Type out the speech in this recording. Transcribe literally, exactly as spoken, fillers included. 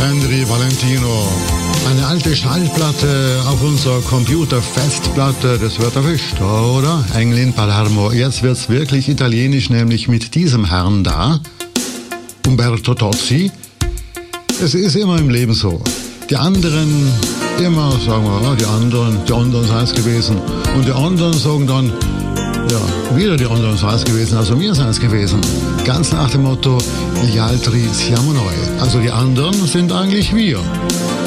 Henry Valentino. Eine alte Schallplatte auf unserer Computerfestplatte, das wird erwischt, oder? Engel in Palermo. Jetzt wird's wirklich italienisch, nämlich mit diesem Herrn da, Umberto Tozzi. Es ist immer im Leben so. Die anderen, immer sagen wir, die anderen, die anderen seien es gewesen. Und die anderen sagen dann, ja, wieder die anderen seien es gewesen, also wir seien es gewesen. Ganz nach dem Motto, gli altri siamo noi. Also die anderen sind eigentlich wir.